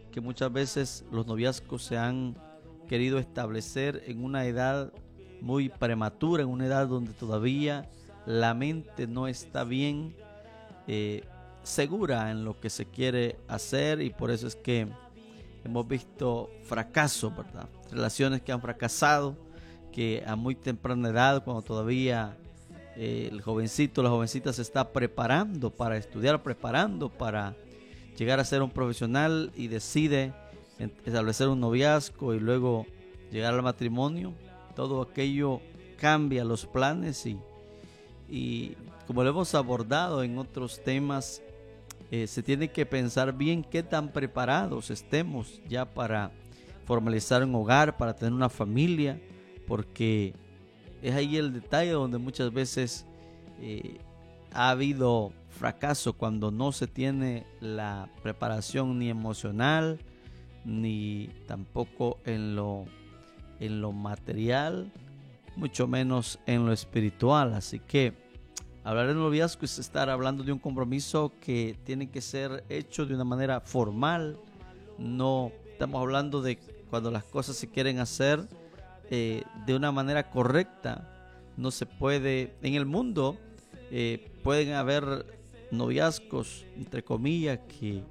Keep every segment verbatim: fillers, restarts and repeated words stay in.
que muchas veces los noviazgos se han querido establecer en una edad muy prematura, en una edad donde todavía la mente no está bien eh, segura en lo que se quiere hacer, y por eso es que hemos visto fracasos, ¿verdad? Relaciones que han fracasado, que a muy temprana edad, cuando todavía eh, el jovencito, la jovencita se está preparando para estudiar, preparando para llegar a ser un profesional y decide establecer un noviazgo y luego llegar al matrimonio, todo aquello cambia los planes y, y como lo hemos abordado en otros temas, eh, se tiene que pensar bien qué tan preparados estemos ya para formalizar un hogar, para tener una familia, porque es ahí el detalle donde muchas veces eh, ha habido fracaso, cuando no se tiene la preparación ni emocional ni tampoco en lo, en lo material, mucho menos en lo espiritual. Así que hablar de noviazgo es estar hablando de un compromiso que tiene que ser hecho de una manera formal. No estamos hablando de cuando las cosas se quieren hacer eh, de una manera correcta. No se puede, en el mundo eh, pueden haber noviazgos entre comillas que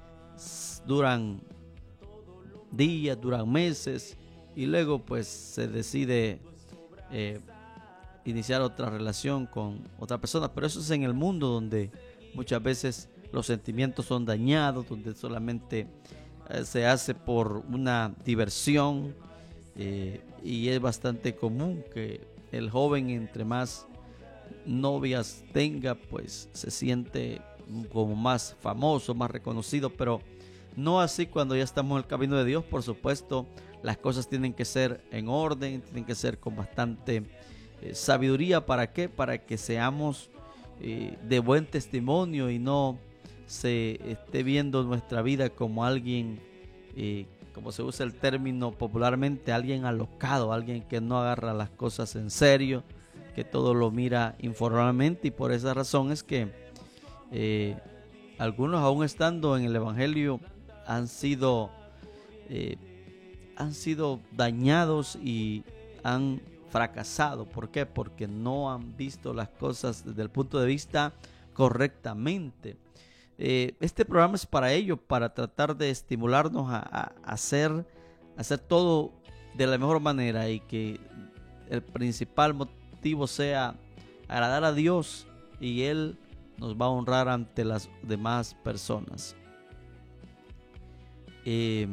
duran días, duran meses y luego pues se decide eh, iniciar otra relación con otra persona, pero eso es en el mundo donde muchas veces los sentimientos son dañados, donde solamente eh, se hace por una diversión eh, y es bastante común que el joven entre más novias tenga pues se siente como más famoso, más reconocido, pero no así cuando ya estamos en el camino de Dios. Por supuesto, las cosas tienen que ser en orden, tienen que ser con bastante eh, sabiduría. ¿Para qué? Para que seamos eh, de buen testimonio y no se esté viendo nuestra vida como alguien, eh, como se usa el término popularmente, alguien alocado, alguien que no agarra las cosas en serio, que todo lo mira informalmente. Y por esa razón es que eh, algunos, aún estando en el Evangelio, han sido eh, han sido dañados y han fracasado. ¿Por qué? Porque no han visto las cosas desde el punto de vista correctamente. Eh, este programa es para ello, para tratar de estimularnos a, a hacer, a hacer todo de la mejor manera, y que el principal motivo sea agradar a Dios, y Él nos va a honrar ante las demás personas. Eh,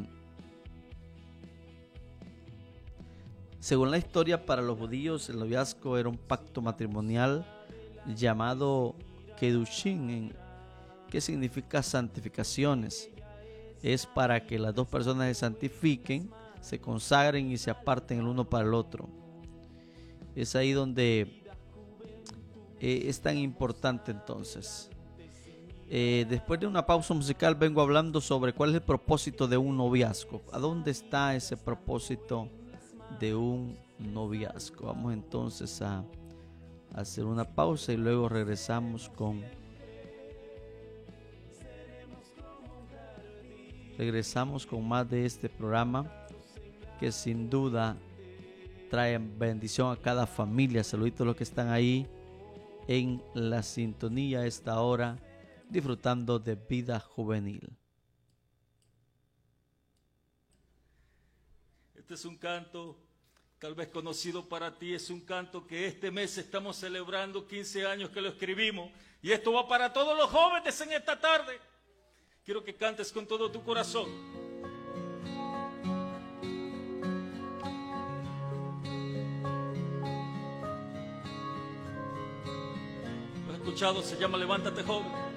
según la historia, para los judíos el noviazgo era un pacto matrimonial llamado Kedushin, en, que significa santificaciones. Es para que las dos personas se santifiquen, se consagren y se aparten el uno para el otro. Es ahí donde eh, es tan importante entonces. Eh, después de una pausa musical vengo hablando sobre cuál es el propósito de un noviazgo. ¿A dónde está ese propósito de un noviazgo? Vamos entonces a, a hacer una pausa y luego regresamos con regresamos con más de este programa, que sin duda trae bendición a cada familia. Saluditos a los que están ahí en la sintonía a esta hora, disfrutando de Vida Juvenil. Este es un canto tal vez conocido para ti, es un canto que este mes estamos celebrando quince años que lo escribimos, y esto va para todos los jóvenes en esta tarde. Quiero que cantes con todo tu corazón. ¿Lo has escuchado? Se llama Levántate, joven.